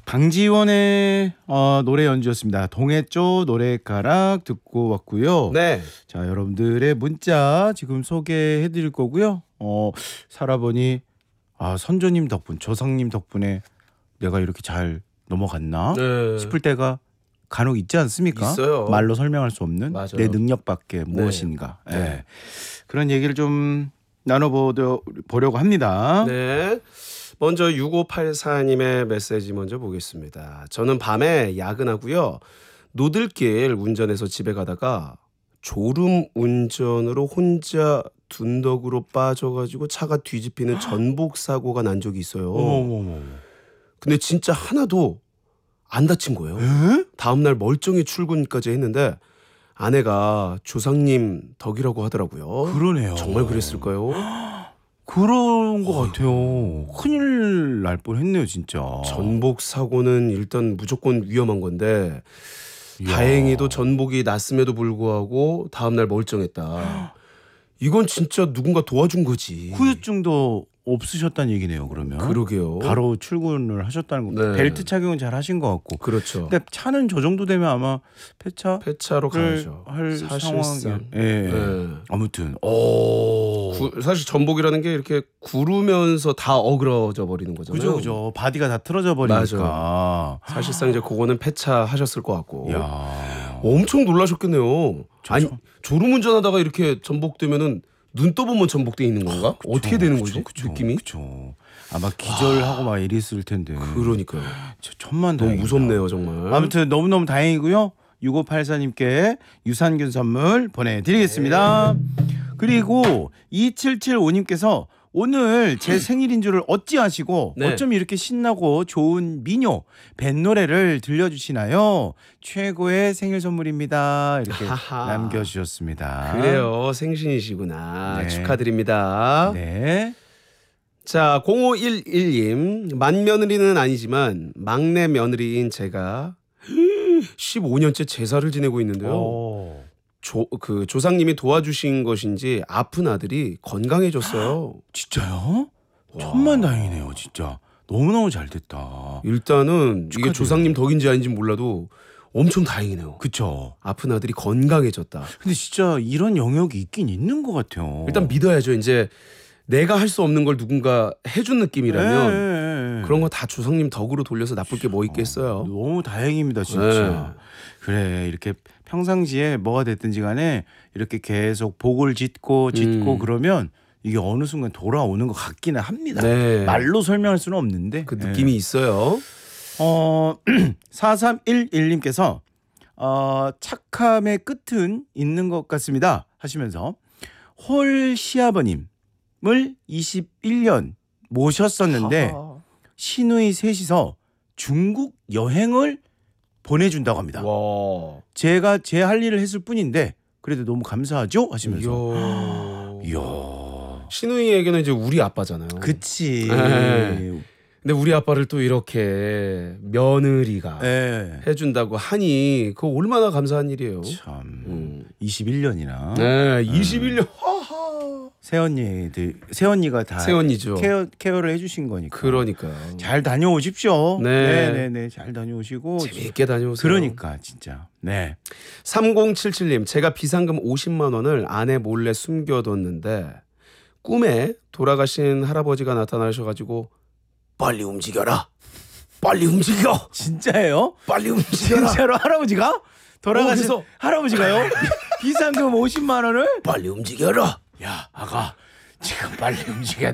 강지원의 노래 연주였습니다. 동해쪽 노래가락 듣고 왔고요. 네. 자, 여러분들의 문자 지금 소개해드릴 거고요. 살아보니 선조님 덕분, 조상님 덕분에 내가 이렇게 잘 넘어갔나 싶을 때가 간혹 있지 않습니까? 있어요. 말로 설명할 수 없는 맞아요. 내 능력밖에 무엇인가. 네. 그런 얘기를 좀 나눠보려고 합니다. 네. 먼저 6584님의 메시지 먼저 보겠습니다. 저는 밤에 야근하고요. 노들길 운전해서 집에 가다가 졸음 운전으로 혼자 둔덕으로 빠져가지고 차가 뒤집히는 전복 사고가 난 적이 있어요. 어머머머. 근데 진짜 하나도 안 다친 거예요. 다음날 멀쩡히 출근까지 했는데 아내가 조상님 덕이라고 하더라고요. 그러네요. 정말 그랬을까요? 그런 것 같아요. 큰일 날 뻔했네요, 진짜. 전복 사고는 일단 무조건 위험한 건데 이야. 다행히도 전복이 났음에도 불구하고 다음날 멀쩡했다. 이건 진짜 누군가 도와준 거지. 후유증도 없으셨다는 얘기네요. 그러면 그러게요. 바로 출근을 하셨다는 거. 네. 벨트 착용은 잘 하신 것 같고. 그렇죠. 근데 차는 저 정도 되면 아마 폐차로 가야죠. 할 사실상. 상황이. 예. 네. 아무튼. 사실 전복이라는 게 이렇게 구르면서 다 어그러져 버리는 거잖아요. 그죠. 바디가 다 틀어져 버리니까. 맞아. 사실상 이제 그거는 폐차하셨을 것 같고. 야. 엄청 놀라셨겠네요. 아니 졸음 운전하다가 이렇게 전복되면은 눈 떠보면 전복돼 있는 건가? 어떻게 되는 거지? 느낌이? 그렇죠. 아마 기절하고 막 이랬을 텐데. 그러니까요. 천만 너무 다행이다. 무섭네요 정말. 아무튼 너무너무 다행이고요. 6584님께 유산균 선물 보내드리겠습니다. 그리고 2775님께서 오늘 제 생일인 줄을 어찌아시고 네. 어쩜 이렇게 신나고 좋은 민요 밴 노래를 들려주시나요? 최고의 생일 선물입니다. 이렇게 하하. 남겨주셨습니다. 그래요. 생신이시구나. 네. 축하드립니다. 네. 자 0511님 맏며느리는 아니지만 막내 며느리인 제가 15년째 제사를 지내고 있는데요. 조상님이 도와주신 것인지 아픈 아들이 건강해졌어요. 진짜요? 천만 다행이네요. 진짜 너무너무 잘 됐다. 일단은 이게 축하드려요. 조상님 덕인지 아닌지 몰라도 엄청 다행이네요. 그쵸. 아픈 아들이 건강해졌다. 근데 진짜 이런 영역이 있긴 있는 것 같아요. 일단 믿어야죠. 이제 내가 할 수 없는 걸 누군가 해준 느낌이라면 그런 거 다 조상님 덕으로 돌려서 나쁠 게 뭐 있겠어요. 너무 다행입니다, 진짜. 그래, 이렇게 평상시에 뭐가 됐든지 간에 이렇게 계속 복을 짓고 그러면 이게 어느 순간 돌아오는 것 같기는 합니다. 네. 말로 설명할 수는 없는데 그 느낌이 있어요. 4311님께서 착함의 끝은 있는 것 같습니다 하시면서 홀 시아버님을 21년 모셨었는데 시누이 셋이서 중국 여행을 보내준다고 합니다. 와. 제가 제 할 일을 했을 뿐인데 그래도 너무 감사하죠 하시면서. 이야. 시누이에게는 이제 우리 아빠잖아요. 그치. 근데 우리 아빠를 또 이렇게 며느리가 해준다고 하니 그거 얼마나 감사한 일이에요. 참 21년이나. 네, 21년. 새언니가 다 새언니죠. 케어를 해주신 거니까. 그러니까요. 잘 다녀오십시오. 네. 네, 잘 다녀오시고 재미있게 다녀오세요. 그러니까 진짜. 네. 3077님 제가 비상금 50만 원을 아내 몰래 숨겨뒀는데 꿈에 돌아가신 할아버지가 나타나셔가지고 빨리 움직여라. 빨리 움직여. 진짜예요? 빨리 움직여라. 진짜로 할아버지가 돌아가신 그래서 할아버지가요? 비상금 50만 원을? 빨리 움직여라. 야, 아가 지금 빨리 움직여야